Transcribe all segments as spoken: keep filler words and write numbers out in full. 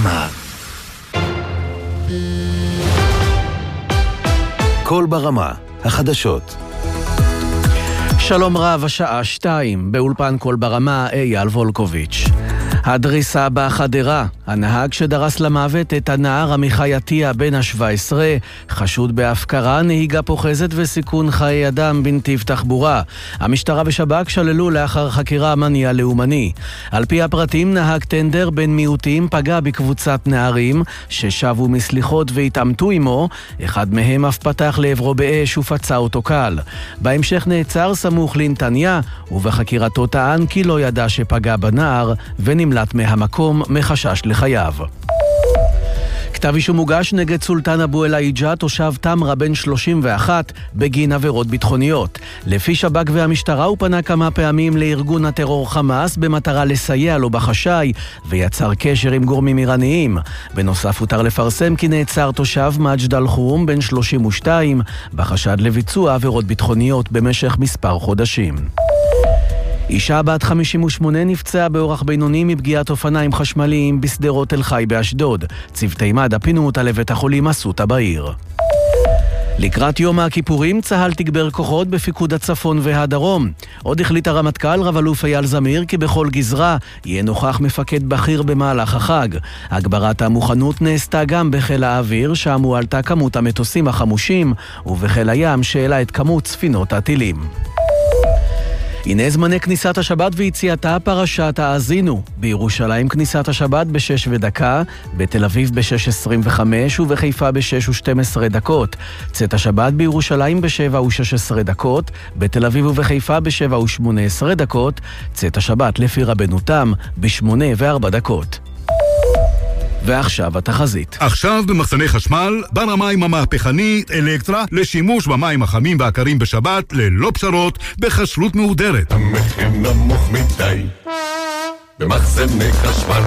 ברמה. קול ברמה, החדשות. שלום רב, השעה שתיים, באולפן קול ברמה, אייל וולקוביץ'. הדריסה בחדרה, הנהג שדרס למוות את הנער עמיחי עטיה בן ה-שבע עשרה, חשוד בהפקרה, נהיגה פוחזת וסיכון חיי אדם בנתיב תחבורה. המשטרה ושב"כ שללו לאחר חקירה מניע לאומני. על פי הפרטים, נהג טנדר בין מיעוטים פגע בקבוצת נערים ששבו מסליחות והתעמתו עמו, אחד מהם אף פתח לעברו באש ופצע אותו קל. בהמשך נעצר סמוך לנתניה, ובחקירתו טען כי לא ידע שפגע בנער ונמלט מהמקום מחשש לחייו. כתב אישום מוגש נגד סולטן אבו אל-עיג'ה, תושב תמרה בן שלושים ואחת, בגין עבירות ביטחוניות. לפי שב"כ והמשטרה הוא פנה כמה פעמים לארגון הטרור חמאס במטרה לסייע לו בחשאי, ויצר קשר עם גורמים איראניים. בנוסף הותר לפרסם כי נעצר תושב מג'ד אל-חרום בן שלושים ושתיים, בחשד לביצוע עבירות ביטחוניות במשך מספר חודשים. אישה בת חמישים ושמונה נפצעה באורח בינוני מפגיעת אופניים חשמליים בשדרות תל חי באשדוד. צוותי מד"א פינו אותה לבית החולים אסותא בעיר. לקראת יום הכיפורים צה"ל תגבר כוחות בפיקוד הצפון והדרום. עוד החליט הרמטכ"ל רב אלוף אייל זמיר כי בכל גזרה יהיה נוכח מפקד בכיר במהלך החג. הגברת המוכנות נעשתה גם בחיל האוויר, שם הועלתה כמות המטוסים החמושים, ובחיל הים שהעלה את כמות ספינות הטילים. הנה זמני כניסת השבת ויציאתה, פרשת האזינו. בירושלים כניסת השבת בשש ודקה, בתל אביב בשש עשרים וחמש ובחיפה בשש ושתים עשרה דקות. צאת השבת בירושלים בשבע ושש עשרה דקות, בתל אביב ובחיפה בשבע ושמונה עשרה דקות. צאת השבת לפי רבנו תם בשמונה וארבע דקות. ועכשיו התחזית. עכשיו במחסני חשמל, בר המים המהפכנית אלקטרה לשימוש במים החמים והקרים בשבת ללא פשרות בחשלות מהודרת. המחיר נמוך מדי במחסני חשמל.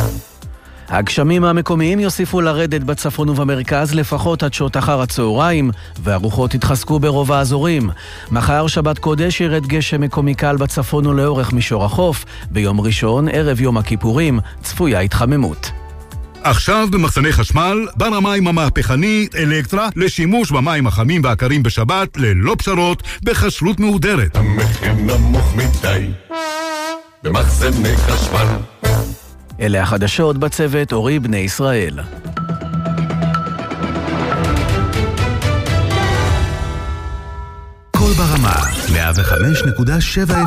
הגשמים המקומיים יוסיפו לרדת בצפון ובמרכז לפחות עד שעות אחר הצהריים, והרוחות יתחזקו ברוב האזורים. מחר שבת קודש ירד גשם מקומי קל בצפון ולאורך מישור החוף. ביום ראשון, ערב יום הכיפורים, צפויה התחממות. עכשיו במחסני חשמל, בר המים המהפכנית אלקטרה לשימוש במים החמים והקרים בשבת ללא פשרות בחשלות מהודרת. המחיר נמוך מדי במחסני חשמל. אלה החדשות בצוות אורי בני ישראל. קול ברמה, מאה וחמש נקודה שבע